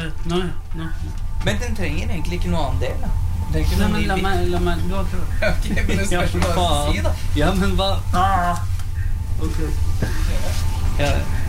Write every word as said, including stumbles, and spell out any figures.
Nå, nå. Men den trenger egentlig ikke noe annen del, da. Den Nei, men la meg, la meg, du har prøvd. Ok, men det skal ikke bare si, da. Ja, men hva? Ah. Ok. Ja.